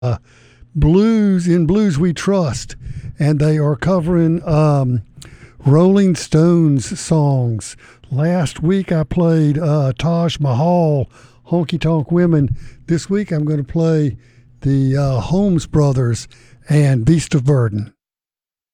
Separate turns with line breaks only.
Blues in Blues We Trust, and they are covering Rolling Stones songs. Last week I played Taj Mahal, Honky Tonk Women. This week I'm going to play the Holmes Brothers and Beast of Burden.